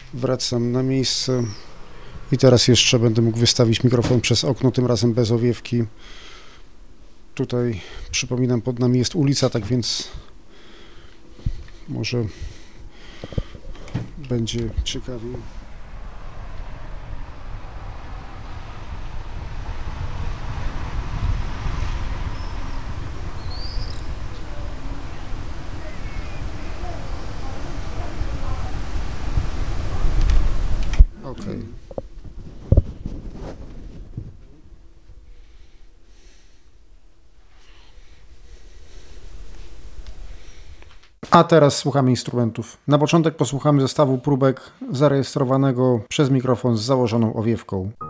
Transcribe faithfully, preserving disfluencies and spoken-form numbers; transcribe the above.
Wracam na miejsce i teraz jeszcze będę mógł wystawić mikrofon przez okno, tym razem bez owiewki. Tutaj, przypominam, pod nami jest ulica, tak więc może będzie ciekawiej. Okay. A teraz słuchamy instrumentów. Na początek posłuchamy zestawu próbek zarejestrowanego przez mikrofon z założoną owiewką.